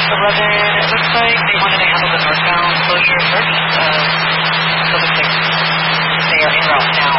11, it looks like they wanted to handle the northbound closure first. So it looks like they are en route now.